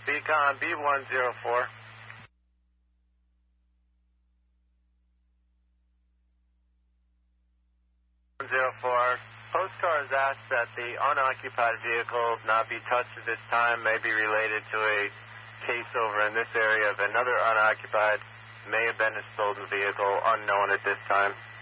Beacon B104. 104. Postcars asked that the unoccupied vehicle not be touched at this time, may be related to a case over in this area of another unoccupied, may have been a stolen vehicle, unknown at this time.